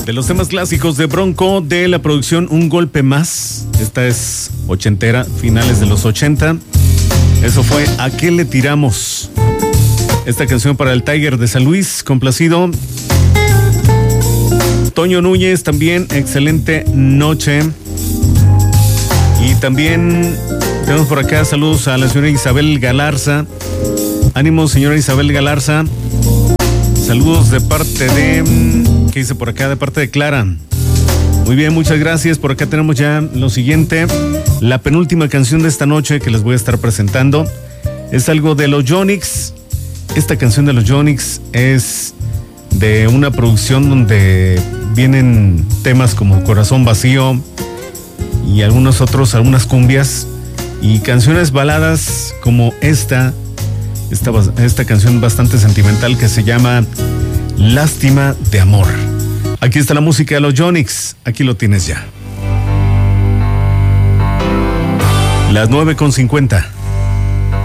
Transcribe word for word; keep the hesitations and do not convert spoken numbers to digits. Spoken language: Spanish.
De los temas clásicos de Bronco, de la producción Un Golpe Más. Esta es ochentera, finales de los ochenta. Eso fue ¿A qué le tiramos? Esta canción para el Tiger de San Luis, complacido. Toño Núñez también, excelente noche. Y también tenemos por acá saludos a la señora Isabel Galarza. Ánimo, señora Isabel Galarza. Saludos de parte de... ¿Qué dice por acá? De parte de Clara. Muy bien, muchas gracias. Por acá tenemos ya lo siguiente. La penúltima canción de esta noche que les voy a estar presentando es algo de los Yonix. Esta canción de los Yonix es de una producción donde vienen temas como Corazón Vacío y algunos otros, algunas cumbias y canciones baladas como esta, esta, esta canción bastante sentimental que se llama Lástima de Amor. Aquí está la música de los Yonix, aquí lo tienes ya. Las nueve con cincuenta.